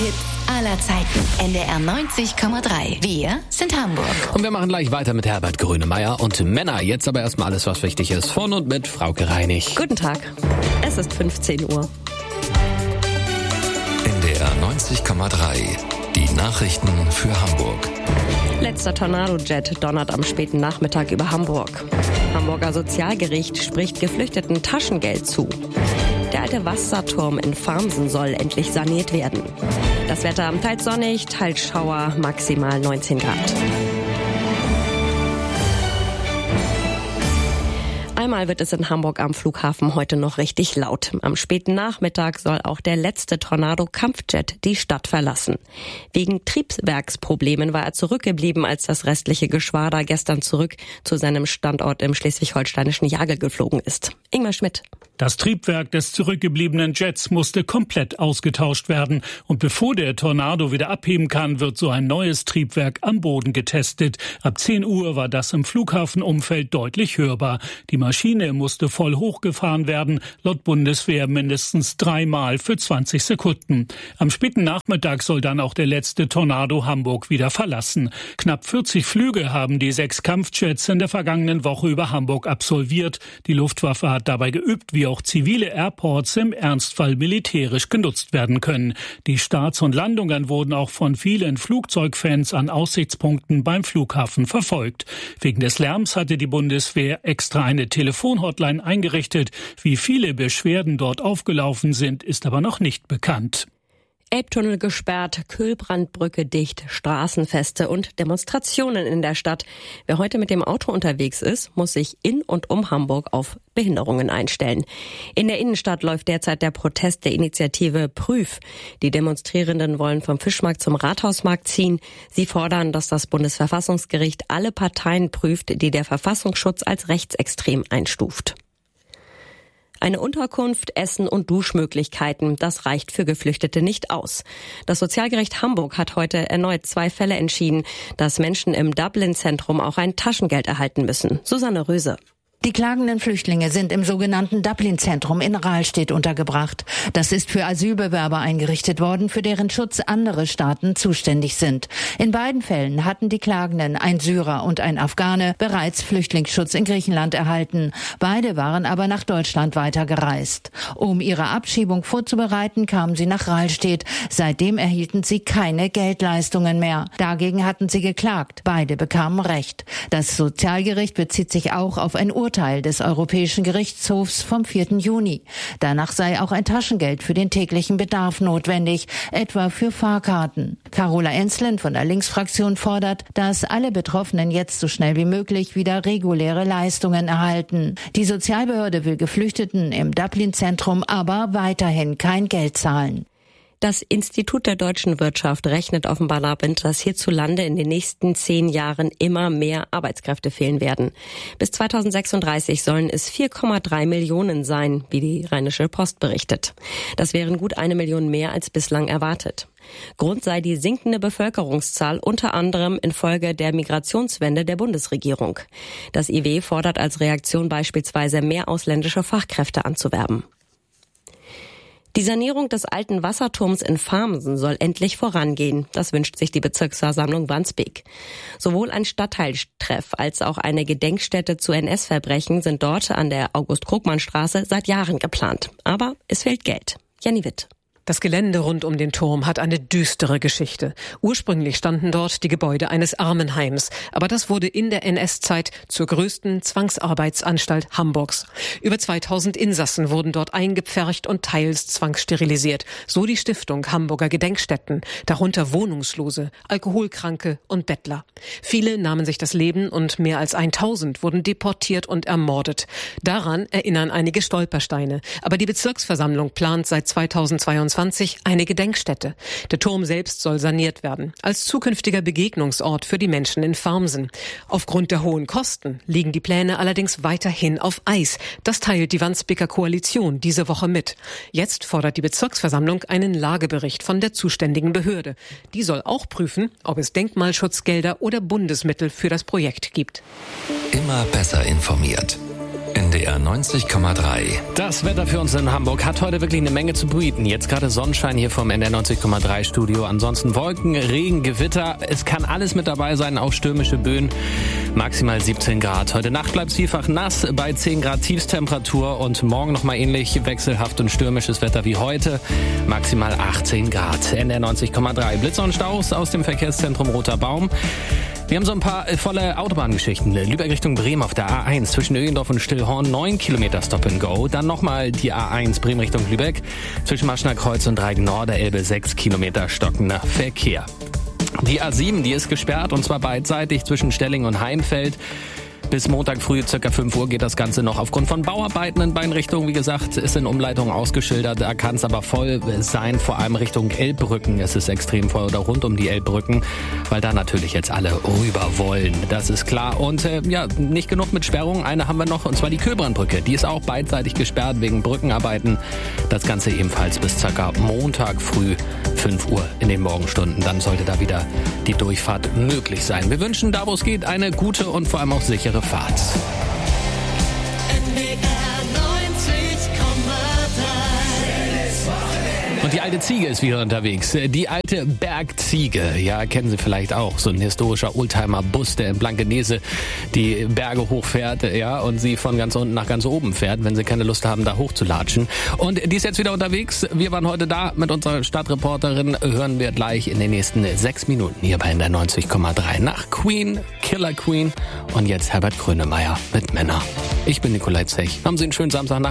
Hits aller Zeiten. NDR 90,3. Wir sind Hamburg. Und wir machen gleich weiter mit Herbert Grönemeyer und Männer. Jetzt aber erstmal alles, was wichtig ist. Von und mit Frauke Reinig. Guten Tag. Es ist 15 Uhr. NDR 90,3. Die Nachrichten für Hamburg. Letzter Tornado-Jet donnert am späten Nachmittag über Hamburg. Hamburger Sozialgericht spricht Geflüchteten Taschengeld zu. Der alte Wasserturm in Farmsen soll endlich saniert werden. Das Wetter teils sonnig, teils Schauer, maximal 19 Grad. Einmal wird es in Hamburg am Flughafen heute noch richtig laut. Am späten Nachmittag soll auch der letzte Tornado-Kampfjet die Stadt verlassen. Wegen Triebwerksproblemen war er zurückgeblieben, als das restliche Geschwader gestern zurück zu seinem Standort im schleswig-holsteinischen Jagel geflogen ist. Ingmar Schmidt. Das Triebwerk des zurückgebliebenen Jets musste komplett ausgetauscht werden. Und bevor der Tornado wieder abheben kann, wird so ein neues Triebwerk am Boden getestet. Ab 10 Uhr war das im Flughafenumfeld deutlich hörbar. Die Maschine musste voll hochgefahren werden, laut Bundeswehr mindestens 3-mal für 20 Sekunden. Am späten Nachmittag soll dann auch der letzte Tornado Hamburg wieder verlassen. Knapp 40 Flüge haben die 6 Kampfjets in der vergangenen Woche über Hamburg absolviert. Die Luftwaffe hat dabei geübt, wie auch zivile Airports im Ernstfall militärisch genutzt werden können. Die Starts und Landungen wurden auch von vielen Flugzeugfans an Aussichtspunkten beim Flughafen verfolgt. Wegen des Lärms hatte die Bundeswehr extra eine Telefonhotline eingerichtet. Wie viele Beschwerden dort aufgelaufen sind, ist aber noch nicht bekannt. Elbtunnel gesperrt, Kühlbrandbrücke dicht, Straßenfeste und Demonstrationen in der Stadt. Wer heute mit dem Auto unterwegs ist, muss sich in und um Hamburg auf Behinderungen einstellen. In der Innenstadt läuft derzeit der Protest der Initiative Prüf. Die Demonstrierenden wollen vom Fischmarkt zum Rathausmarkt ziehen. Sie fordern, dass das Bundesverfassungsgericht alle Parteien prüft, die der Verfassungsschutz als rechtsextrem einstuft. Eine Unterkunft, Essen und Duschmöglichkeiten, das reicht für Geflüchtete nicht aus. Das Sozialgericht Hamburg hat heute erneut 2 Fälle entschieden, dass Menschen im Dublin-Zentrum auch ein Taschengeld erhalten müssen. Susanne Röse. Die klagenden Flüchtlinge sind im sogenannten Dublin-Zentrum in Rahlstedt untergebracht. Das ist für Asylbewerber eingerichtet worden, für deren Schutz andere Staaten zuständig sind. In beiden Fällen hatten die Klagenden, ein Syrer und ein Afghane, bereits Flüchtlingsschutz in Griechenland erhalten. Beide waren aber nach Deutschland weitergereist. Um ihre Abschiebung vorzubereiten, kamen sie nach Rahlstedt. Seitdem erhielten sie keine Geldleistungen mehr. Dagegen hatten sie geklagt. Beide bekamen Recht. Das Sozialgericht bezieht sich auch auf ein Urteil des Europäischen Gerichtshofs vom 4. Juni. Danach sei auch ein Taschengeld für den täglichen Bedarf notwendig, etwa für Fahrkarten. Carola Enzlen von der Linksfraktion fordert, dass alle Betroffenen jetzt so schnell wie möglich wieder reguläre Leistungen erhalten. Die Sozialbehörde will Geflüchteten im Dublin-Zentrum aber weiterhin kein Geld zahlen. Das Institut der deutschen Wirtschaft rechnet offenbar damit, dass hierzulande in den nächsten 10 Jahren immer mehr Arbeitskräfte fehlen werden. Bis 2036 sollen es 4,3 Millionen sein, wie die Rheinische Post berichtet. Das wären gut 1 Million mehr als bislang erwartet. Grund sei die sinkende Bevölkerungszahl, unter anderem infolge der Migrationswende der Bundesregierung. Das IW fordert als Reaktion beispielsweise mehr ausländische Fachkräfte anzuwerben. Die Sanierung des alten Wasserturms in Farmsen soll endlich vorangehen. Das wünscht sich die Bezirksversammlung Wandsbek. Sowohl ein Stadtteiltreff als auch eine Gedenkstätte zu NS-Verbrechen sind dort an der August-Krogmann-Straße seit Jahren geplant. Aber es fehlt Geld. Jenny Witt. Das Gelände rund um den Turm hat eine düstere Geschichte. Ursprünglich standen dort die Gebäude eines Armenheims, aber das wurde in der NS-Zeit zur größten Zwangsarbeitsanstalt Hamburgs. Über 2000 Insassen wurden dort eingepfercht und teils zwangssterilisiert. So die Stiftung Hamburger Gedenkstätten, darunter Wohnungslose, Alkoholkranke und Bettler. Viele nahmen sich das Leben und mehr als 1000 wurden deportiert und ermordet. Daran erinnern einige Stolpersteine. Aber die Bezirksversammlung plant seit 2022 eine Gedenkstätte. Der Turm selbst soll saniert werden, als zukünftiger Begegnungsort für die Menschen in Farmsen. Aufgrund der hohen Kosten liegen die Pläne allerdings weiterhin auf Eis. Das teilt die Wandsbeker Koalition diese Woche mit. Jetzt fordert die Bezirksversammlung einen Lagebericht von der zuständigen Behörde. Die soll auch prüfen, ob es Denkmalschutzgelder oder Bundesmittel für das Projekt gibt. Immer besser informiert. NDR 90,3. Das Wetter für uns in Hamburg hat heute wirklich eine Menge zu bieten. Jetzt gerade Sonnenschein hier vom NDR 90,3 Studio. Ansonsten Wolken, Regen, Gewitter. Es kann alles mit dabei sein, auch stürmische Böen. Maximal 17 Grad. Heute Nacht bleibt es vielfach nass bei 10 Grad Tiefstemperatur und morgen nochmal ähnlich wechselhaft und stürmisches Wetter wie heute. Maximal 18 Grad. NDR 90,3. Blitzer und Staus aus dem Verkehrszentrum Roter Baum. Wir haben so ein paar volle Autobahngeschichten. Lübeck Richtung Bremen auf der A1 zwischen Ögendorf und Stillhorn 9 Kilometer Stop and Go. Dann nochmal die A1 Bremen Richtung Lübeck zwischen Maschener Kreuz und Dreieck Norderelbe 6 Kilometer stockender Verkehr. Die A7, die ist gesperrt und zwar beidseitig zwischen Stelling und Heimfeld. Bis Montag früh, ca. 5 Uhr, geht das Ganze noch aufgrund von Bauarbeiten in beiden Richtungen. Wie gesagt, ist in Umleitung ausgeschildert. Da kann es aber voll sein, vor allem Richtung Elbbrücken. Es ist extrem voll oder rund um die Elbbrücken, weil da natürlich jetzt alle rüber wollen. Das ist klar. Und nicht genug mit Sperrungen. Eine haben wir noch, und zwar die Köbrandbrücke. Die ist auch beidseitig gesperrt wegen Brückenarbeiten. Das Ganze ebenfalls bis ca. Montag früh 5 Uhr in den Morgenstunden. Dann sollte da wieder die Durchfahrt möglich sein. Wir wünschen, da wo es geht, eine gute und vor allem auch sichere Fahrt. Und die alte Ziege ist wieder unterwegs. Die alte Bergziege. Ja, kennen Sie vielleicht auch. So ein historischer Oldtimer-Bus, der in Blankenese die Berge hochfährt, ja, und Sie von ganz unten nach ganz oben fährt, wenn Sie keine Lust haben, da hochzulatschen. Und die ist jetzt wieder unterwegs. Wir waren heute da mit unserer Stadtreporterin. Hören wir gleich in den nächsten 6 Minuten hier bei NDR 90,3 nach Queen, Killer Queen. Und jetzt Herbert Grönemeyer mit Männer. Ich bin Nikolai Zech. Haben Sie einen schönen Samstagnacht.